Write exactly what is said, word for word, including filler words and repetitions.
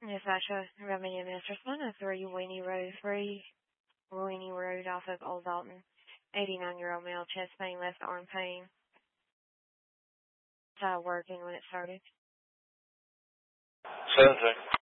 Yes, Asha, Revenue Masterson of three Weenie Road, three Weenie Road off of Old Dalton. eighty-nine-year-old male, chest pain, left arm pain. Started working when it started. Seven six.